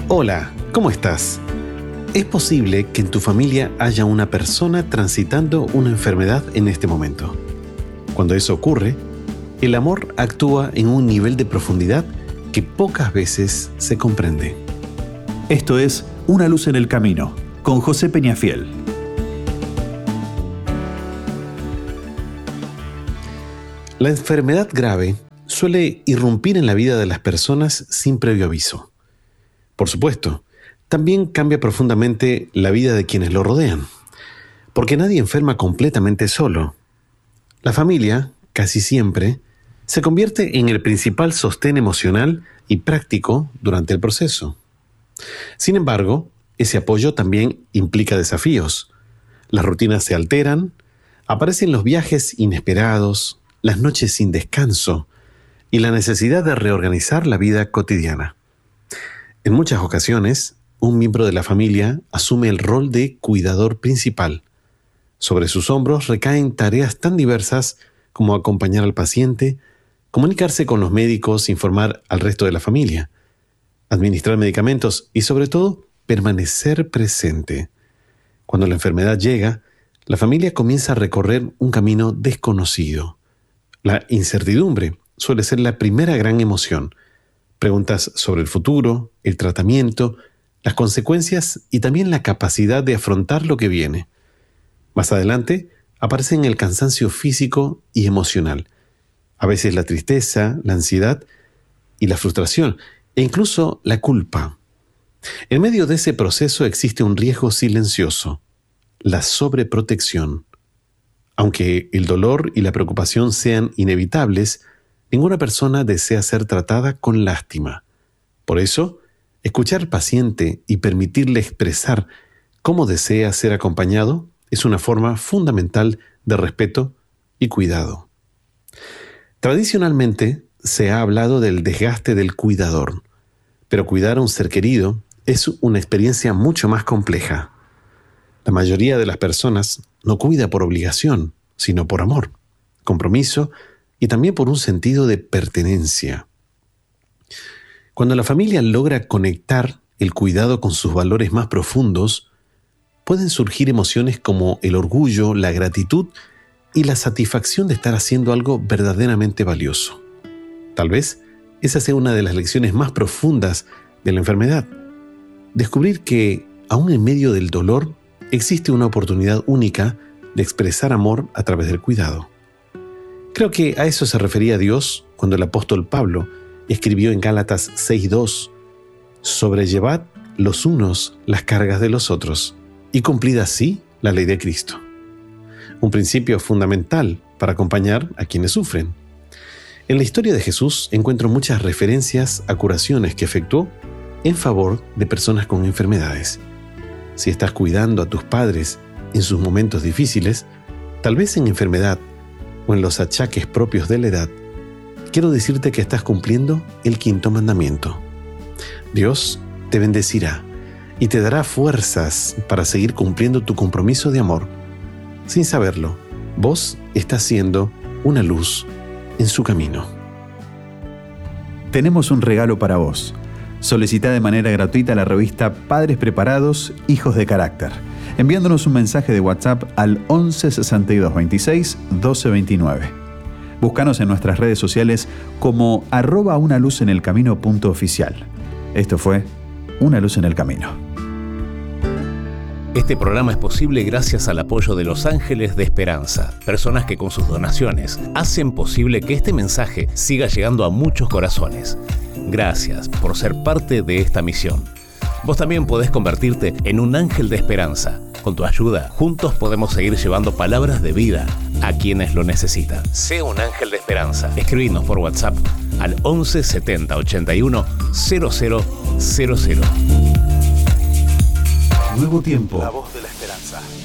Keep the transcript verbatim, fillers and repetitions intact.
Hola, ¿cómo estás? Es posible que en tu familia haya una persona transitando una enfermedad en este momento. Cuando eso ocurre, el amor actúa en un nivel de profundidad que pocas veces se comprende. Esto es Una luz en el camino, con José Peñafiel. La enfermedad grave suele irrumpir en la vida de las personas sin previo aviso. Por supuesto, también cambia profundamente la vida de quienes lo rodean, porque nadie enferma completamente solo. La familia, casi siempre, se convierte en el principal sostén emocional y práctico durante el proceso. Sin embargo, ese apoyo también implica desafíos. Las rutinas se alteran, aparecen los viajes inesperados, las noches sin descanso y la necesidad de reorganizar la vida cotidiana. En muchas ocasiones, un miembro de la familia asume el rol de cuidador principal. Sobre sus hombros recaen tareas tan diversas como acompañar al paciente, comunicarse con los médicos, informar al resto de la familia, administrar medicamentos y, sobre todo, permanecer presente. Cuando la enfermedad llega, la familia comienza a recorrer un camino desconocido. La incertidumbre suele ser la primera gran emoción. Preguntas sobre el futuro, el tratamiento, las consecuencias y también la capacidad de afrontar lo que viene. Más adelante, aparecen el cansancio físico y emocional, a veces la tristeza, la ansiedad y la frustración, e incluso la culpa. En medio de ese proceso existe un riesgo silencioso, la sobreprotección. Aunque el dolor y la preocupación sean inevitables, ninguna persona desea ser tratada con lástima. Por eso, escuchar al paciente y permitirle expresar cómo desea ser acompañado es una forma fundamental de respeto y cuidado. Tradicionalmente se ha hablado del desgaste del cuidador, pero cuidar a un ser querido es una experiencia mucho más compleja. La mayoría de las personas no cuida por obligación, sino por amor, compromiso y también por un sentido de pertenencia. Cuando la familia logra conectar el cuidado con sus valores más profundos, pueden surgir emociones como el orgullo, la gratitud y la satisfacción de estar haciendo algo verdaderamente valioso. Tal vez esa sea una de las lecciones más profundas de la enfermedad. Descubrir que, aún en medio del dolor, existe una oportunidad única de expresar amor a través del cuidado. Creo que a eso se refería Dios cuando el apóstol Pablo escribió en Gálatas seis dos: sobrellevad los unos las cargas de los otros y cumplid así la ley de Cristo. Un principio fundamental para acompañar a quienes sufren. En la historia de Jesús encuentro muchas referencias a curaciones que efectuó en favor de personas con enfermedades. Si estás cuidando a tus padres en sus momentos difíciles, tal vez en enfermedad o en los achaques propios de la edad, quiero decirte que estás cumpliendo el quinto mandamiento. Dios te bendecirá y te dará fuerzas para seguir cumpliendo tu compromiso de amor. Sin saberlo, vos estás siendo una luz en su camino. Tenemos un regalo para vos. Solicita de manera gratuita la revista Padres Preparados, Hijos de Carácter, enviándonos un mensaje de WhatsApp al once sesenta y dos veintiséis doce veintinueve. Búscanos en nuestras redes sociales como arroba una luz en el camino punto oficial. Esto fue Una luz en el camino. Este programa es posible gracias al apoyo de Los Ángeles de Esperanza, personas que con sus donaciones hacen posible que este mensaje siga llegando a muchos corazones. Gracias por ser parte de esta misión. Vos también podés convertirte en un ángel de esperanza. Con tu ayuda, juntos podemos seguir llevando palabras de vida a quienes lo necesitan. Sé un ángel de esperanza. Escribinos por WhatsApp al once setenta ochenta y uno cero cero cero cero. Nuevo tiempo. La voz de la esperanza.